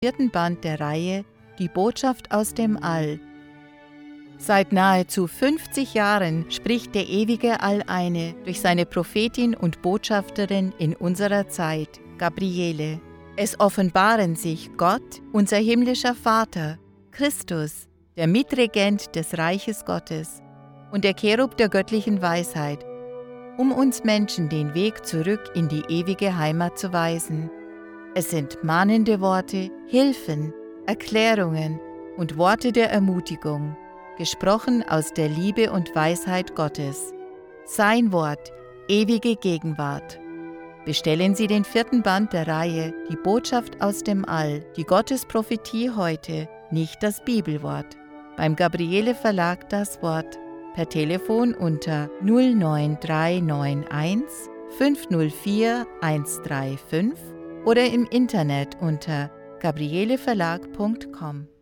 vierten Band der Reihe Die Botschaft aus dem All. Seit nahezu 50 Jahren spricht der ewige Alleine durch seine Prophetin und Botschafterin in unserer Zeit, Gabriele. Es offenbaren sich Gott, unser himmlischer Vater, Christus, der Mitregent des Reiches Gottes und der Cherub der göttlichen Weisheit, um uns Menschen den Weg zurück in die ewige Heimat zu weisen. Es sind mahnende Worte, Hilfen, Erklärungen und Worte der Ermutigung, gesprochen aus der Liebe und Weisheit Gottes. Sein Wort, ewige Gegenwart. Bestellen Sie den 4. Band der Reihe Die Botschaft aus dem All, die Gottesprophetie heute, nicht das Bibelwort. Beim Gabriele Verlag das Wort. Per Telefon unter 09391 504 135 oder im Internet unter gabrieleverlag.com.